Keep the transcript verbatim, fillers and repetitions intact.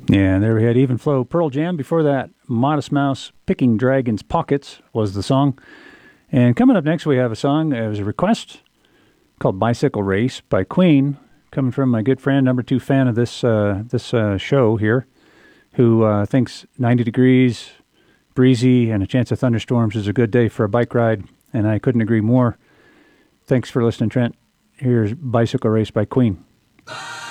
Yeah, and there we had Even Flow, Pearl Jam. Before that, Modest Mouse, Picking Dragons' Pockets was the song. And coming up next, we have a song. It was a request called Bicycle Race by Queen, coming from my good friend, number two fan of this uh, this uh, show here, who uh, thinks ninety degrees, breezy, and a chance of thunderstorms is a good day for a bike ride, and I couldn't agree more. Thanks for listening, Trent. Here's Bicycle Race by Queen.